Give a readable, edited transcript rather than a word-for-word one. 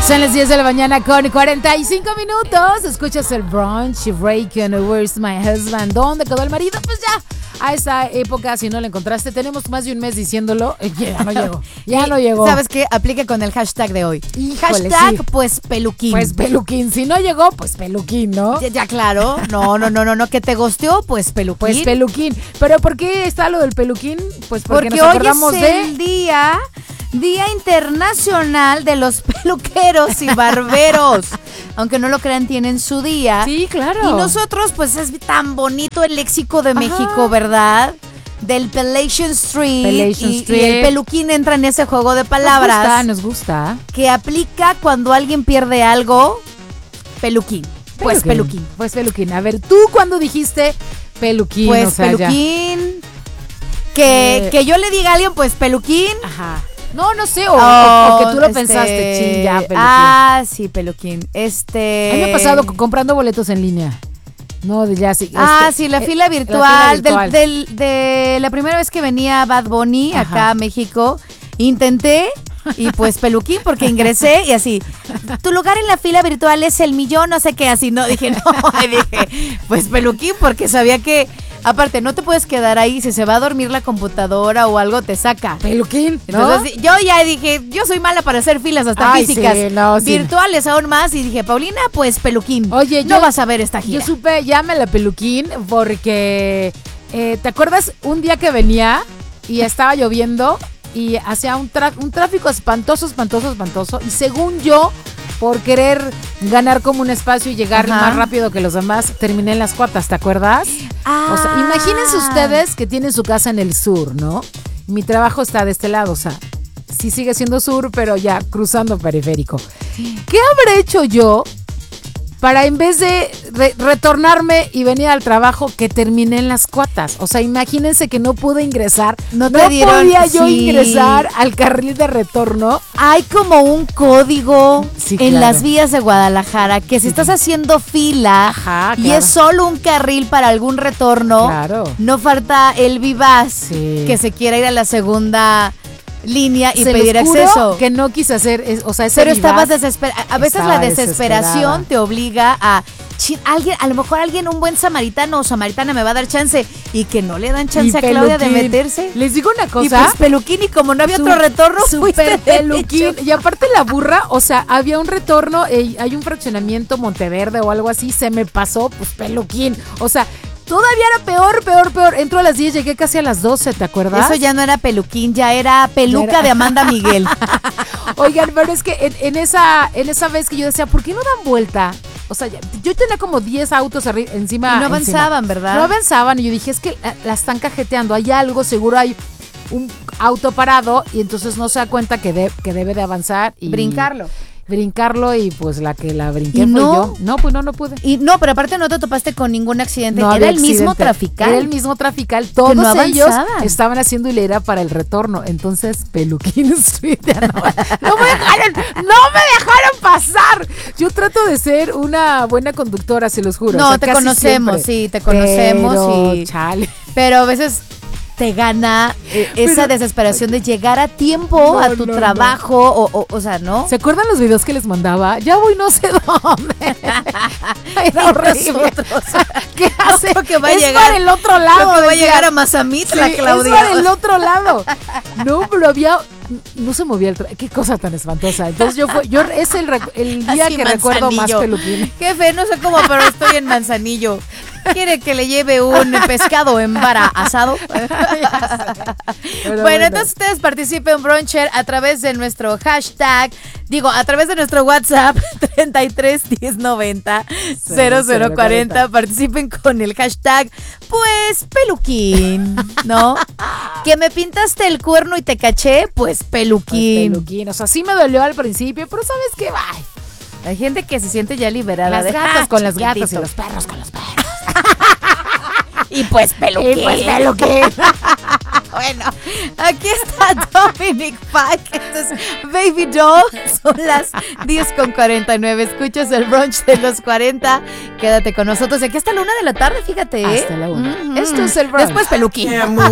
Son las 10 de la mañana con 45 minutos. Escuchas el brunch, Breaking, Where's My Husband? ¿Dónde quedó el marido? Pues ya, a esa época, si no lo encontraste, tenemos más de un mes diciéndolo. Ya no llegó, ya no llegó. ¿Sabes qué? Aplique con el hashtag de hoy. Híjole, hashtag, sí. pues peluquín. Pues peluquín, si no llegó, pues peluquín, ¿no? Ya, claro. No, que te gosteó, pues peluquín. Pues peluquín. ¿Pero por qué está lo del peluquín? Pues porque nos hoy acordamos es de... el Día Internacional de los Peluqueros y Barberos. Aunque no lo crean, tienen su día. Sí, claro. Y nosotros, pues es tan bonito el léxico de México, ¿verdad? Del Pelation Street. Y el peluquín entra en ese juego de palabras. Nos gusta. Que aplica cuando alguien pierde algo. Peluquín. Pues peluquín. Pues peluquín. A ver, ¿tú cuándo dijiste peluquín? Pues o sea, peluquíin. Que yo le diga a alguien, pues peluquín. Ajá. No sé, o que tú lo pensaste, ching, ya, peluquín. Ah, sí, peluquín. A mí me ha pasado comprando boletos en línea. No, ya sí. Sí, la fila virtual. De la primera vez que venía Bad Bunny acá a México, intenté y pues peluquín porque ingresé y así. Tu lugar en la fila virtual es el millón, no sé qué, así. No, dije, no, y dije, pues peluquín porque sabía que... Aparte, no te puedes quedar ahí. Si se va a dormir la computadora o algo, te saca. Peluquín, ¿no? Entonces, yo ya dije, yo soy mala para hacer filas hasta físicas. Sí, virtuales aún más. Y dije, Paulina, pues peluquín. Oye, no vas a ver esta gira. Yo supe, llámela peluquín, porque ¿te acuerdas un día que venía y estaba lloviendo y hacía un tráfico espantoso? Y según yo, por querer ganar como un espacio y llegar más rápido que los demás, terminé en las cuatas, ¿te acuerdas? O sea, imagínense ustedes que tienen su casa en el sur, ¿no? Mi trabajo está de este lado, o sea, sí sigue siendo sur, pero ya cruzando periférico. ¿Qué habré hecho yo para en vez de retornarme y venir al trabajo que terminé en las cuatas? O sea, imagínense que no pude ingresar. No podía yo ingresar al carril de retorno. Hay como un código en las vías de Guadalajara que si estás haciendo fila y es solo un carril para algún retorno, no falta el vivaz que se quiera ir a la segunda línea y pedir acceso. Que no quise hacer, o sea, ese pero estabas desesperada. A veces la desesperación te obliga a a lo mejor un buen samaritano o samaritana me va a dar chance y que no le dan chance a Claudia de meterse. Les digo una cosa. Y pues peluquín, y como no había otro retorno, súper peluquín. Y aparte la burra, o sea, había un retorno, hay un fraccionamiento Monteverde o algo así, se me pasó, pues peluquín. O sea, todavía era peor. Entro a las 10, llegué casi a las 12, ¿te acuerdas? Eso ya no era peluquín, ya era peluca de Amanda Miguel. Oigan, pero es que en esa vez que yo decía, ¿por qué no dan vuelta? O sea, yo tenía como 10 autos encima. Y no avanzaban, ¿verdad? No avanzaban. Y yo dije, es que la están cajeteando. Hay algo, seguro hay un auto parado. Y entonces no se da cuenta que debe de avanzar. Y brincarlo y pues la que la brinqué fue yo. No, pues no pude. Y no, pero aparte no te topaste con ningún accidente. No, era el mismo trafical. Era el mismo trafical. Todos ellos estaban haciendo hilera para el retorno. Entonces, Peluquín Street ya no me dejaron pasar. Yo trato de ser una buena conductora, se los juro. No, o sea, te conocemos, siempre. Te conocemos. Pero, chale. Pero a veces te gana esa desesperación de llegar a tiempo a tu trabajo, o sea, ¿no? ¿Se acuerdan los videos que les mandaba? Ya voy no sé dónde. Era horrible. ¿Qué hace? Que va a llegar para el otro lado. Que va a llegar a Mazamitla, Claudia. Es para el otro lado. No, pero no se movía qué cosa tan espantosa. Entonces yo es el día que recuerdo más peluquín. Jefe, no sé cómo, pero estoy en Manzanillo. ¿Quiere que le lleve un pescado en vara asado? Bueno, entonces ustedes participen, Bruncher, a través de nuestro hashtag, a través de nuestro WhatsApp 33 10 90 0040. Participen con el hashtag, pues peluquín, ¿no? Que me pintaste el cuerno y te caché, pues peluquín. Pues peluquín, o sea, sí me dolió al principio, pero ¿sabes qué? Hay gente que se siente ya liberada. Las gatas con las gatas y los perros con los perros. Y pues peluquín. Bueno, aquí está Dominic Fike. Esto es Baby Doll. Son las 10:49. Escuchas el brunch de los 40. Quédate con nosotros. Y aquí hasta la 1 de la tarde, fíjate. Hasta la 1. Esto es el brunch. Después peluquín.